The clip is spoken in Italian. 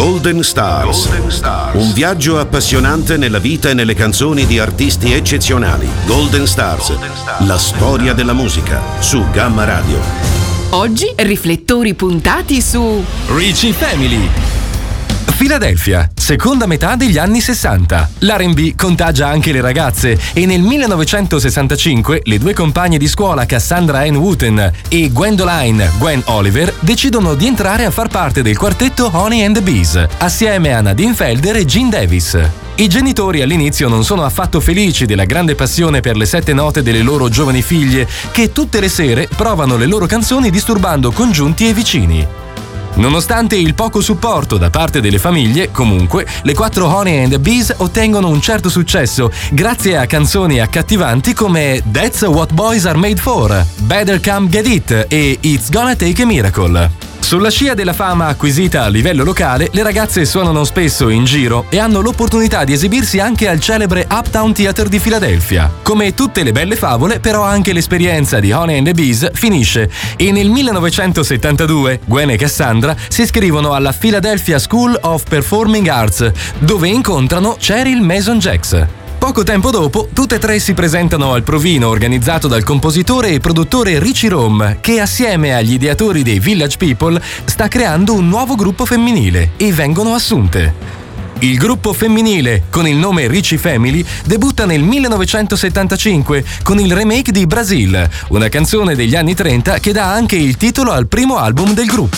Golden Stars. Un viaggio appassionante nella vita e nelle canzoni di artisti eccezionali. Golden Stars. La storia della musica su Gamma Radio. Oggi riflettori puntati su Richie Family. Philadelphia, seconda metà degli anni 60. L'R&B contagia anche le ragazze e nel 1965 le due compagne di scuola Cassandra Ann Wooten e Gwendoline Gwen Oliver decidono di entrare a far parte del quartetto Honey and the Bees, assieme a Nadine Felder e Gene Davis. I genitori all'inizio non sono affatto felici della grande passione per le 7 note delle loro giovani figlie, che tutte le sere provano le loro canzoni disturbando congiunti e vicini. Nonostante il poco supporto da parte delle famiglie, comunque, le 4 Honey and the Bees ottengono un certo successo grazie a canzoni accattivanti come That's What Boys Are Made For, Better Come Get It e It's Gonna Take a Miracle. Sulla scia della fama acquisita a livello locale, le ragazze suonano spesso in giro e hanno l'opportunità di esibirsi anche al celebre Uptown Theater di Filadelfia. Come tutte le belle favole, però anche l'esperienza di Honey and the Bees finisce e nel 1972 Gwen e Cassandra si iscrivono alla Philadelphia School of Performing Arts, dove incontrano Cheryl Mason Jacks. Poco tempo dopo, tutte e tre si presentano al provino organizzato dal compositore e produttore Richie Rome, che assieme agli ideatori dei Village People sta creando un nuovo gruppo femminile e vengono assunte. Il gruppo femminile, con il nome Richie Family, debutta nel 1975 con il remake di Brazil, una canzone degli anni 30 che dà anche il titolo al primo album del gruppo.